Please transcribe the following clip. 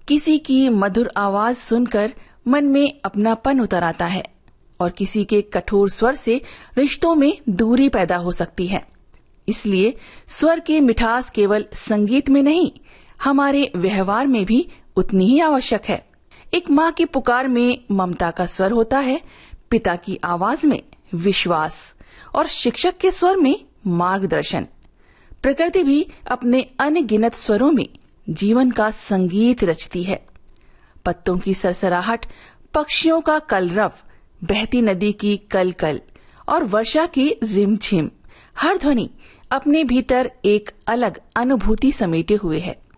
किसी की मधुर आवाज सुनकर मन में अपनापन उतर आता है और किसी के कठोर स्वर से रिश्तों में दूरी पैदा हो सकती है। इसलिए स्वर की मिठास केवल संगीत में नहीं, हमारे व्यवहार में भी उतनी ही आवश्यक है। एक माँ की पुकार में ममता का स्वर होता है, पिता की आवाज में विश्वास और शिक्षक के स्वर में मार्गदर्शन। प्रकृति भी अपने अनगिनत स्वरों में जीवन का संगीत रचती है। पत्तों की सरसराहट, पक्षियों का कलरव, बहती नदी की कलकल और वर्षा की रिमझिम, हर ध्वनि अपने भीतर एक अलग अनुभूति समेटे हुए है।